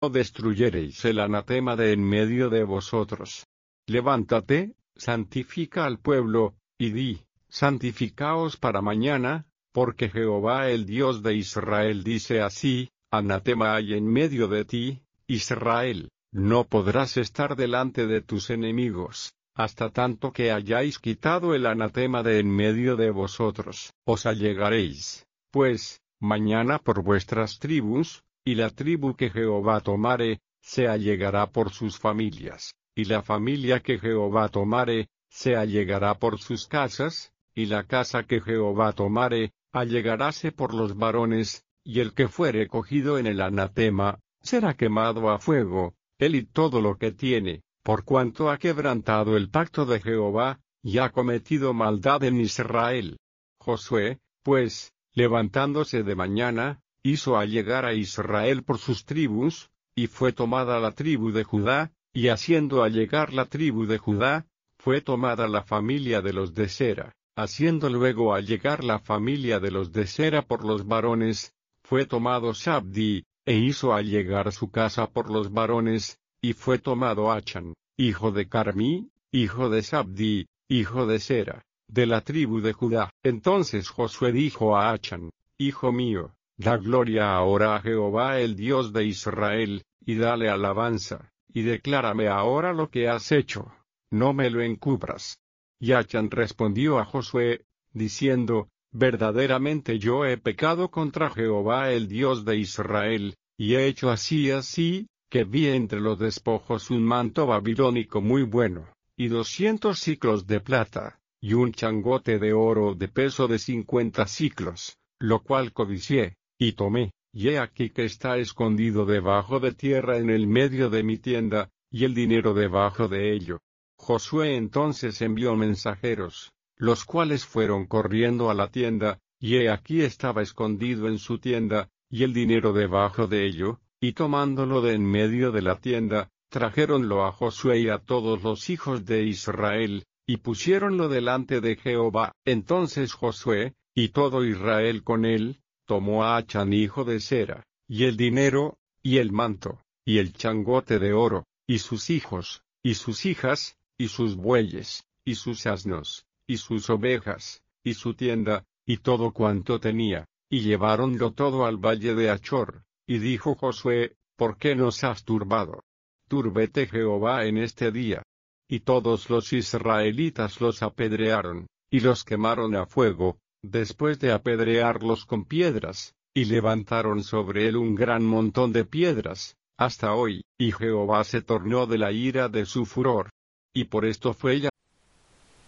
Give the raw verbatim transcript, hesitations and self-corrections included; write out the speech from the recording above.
no destruyereis el anatema de en medio de vosotros. Levántate, santifica al pueblo, y di, santificaos para mañana, porque Jehová el Dios de Israel dice así, anatema hay en medio de ti, Israel, no podrás estar delante de tus enemigos, hasta tanto que hayáis quitado el anatema de en medio de vosotros. Os allegaréis, pues, mañana por vuestras tribus, y la tribu que Jehová tomare, se allegará por sus familias, y la familia que Jehová tomare, se allegará por sus casas, y la casa que Jehová tomare, allegaráse por los varones, y el que fuere cogido en el anatema, será quemado a fuego, él y todo lo que tiene, por cuanto ha quebrantado el pacto de Jehová, y ha cometido maldad en Israel. Josué, pues, levantándose de mañana, hizo allegar a Israel por sus tribus, y fue tomada la tribu de Judá, y haciendo allegar la tribu de Judá, fue tomada la familia de los de Sera, haciendo luego allegar la familia de los de Sera por los varones, fue tomado Sabdi, e hizo allegar su casa por los varones, y fue tomado Achan, hijo de Carmí, hijo de Sabdi, hijo de Sera, de la tribu de Judá. Entonces Josué dijo a Achan, hijo mío, da gloria ahora a Jehová el Dios de Israel, y dale alabanza, y declárame ahora lo que has hecho, no me lo encubras. Y Achan respondió a Josué, diciendo, verdaderamente yo he pecado contra Jehová el Dios de Israel, y he hecho así y así, que vi entre los despojos un manto babilónico muy bueno, y doscientos siclos de plata, y un changote de oro de peso de cincuenta siclos, lo cual codicié, y tomé, y he aquí que está escondido debajo de tierra en el medio de mi tienda, y el dinero debajo de ello. Josué entonces envió mensajeros, los cuales fueron corriendo a la tienda, y he aquí estaba escondido en su tienda, y el dinero debajo de ello, y tomándolo de en medio de la tienda, trajéronlo a Josué y a todos los hijos de Israel, y pusiéronlo delante de Jehová. Entonces Josué, y todo Israel con él, tomó a Achan hijo de Sera, y el dinero, y el manto, y el changote de oro, y sus hijos, y sus hijas, y sus bueyes, y sus asnos, y sus ovejas, y su tienda, y todo cuanto tenía, y lleváronlo todo al valle de Achor. Y dijo Josué, ¿por qué nos has turbado? Túrbete Jehová en este día. Y todos los israelitas los apedrearon, y los quemaron a fuego, después de apedrearlos con piedras, y levantaron sobre él un gran montón de piedras, hasta hoy. Y Jehová se tornó de la ira de su furor. Y por esto fue ya